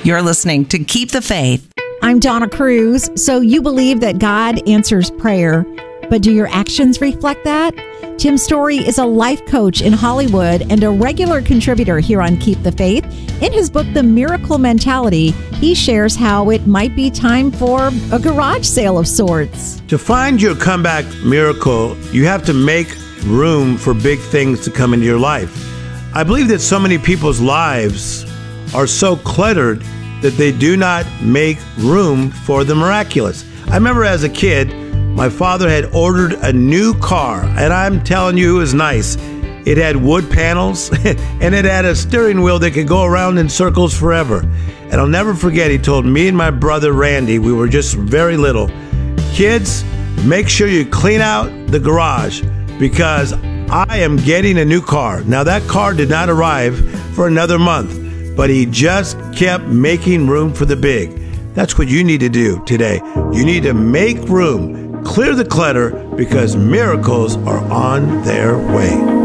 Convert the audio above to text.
You're listening to Keep the Faith. I'm Donna Cruz. So you believe that God answers prayer, but do your actions reflect that? Tim Story is a life coach in Hollywood and a regular contributor here on Keep the Faith. In his book, The Miracle Mentality, he shares how it might be time for a garage sale of sorts. To find your comeback miracle, you have to make room for big things to come into your life. I believe that so many people's lives are so cluttered that they do not make room for the miraculous. I remember as a kid, my father had ordered a new car, and I'm telling you, it was nice. It had wood panels, and it had a steering wheel that could go around in circles forever. And I'll never forget, he told me and my brother Randy, we were just very little, kids, make sure you clean out the garage because I am getting a new car. Now, that car did not arrive for another month, but he just kept making room for the big. That's what you need to do today. You need to make room. Clear the clutter because miracles are on their way.